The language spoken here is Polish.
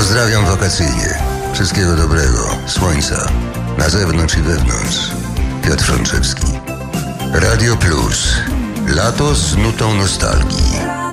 Pozdrawiam wakacyjnie. Wszystkiego dobrego, słońca, na zewnątrz i wewnątrz. Piotr Frączewski. Radio Plus. Lato z nutą nostalgii.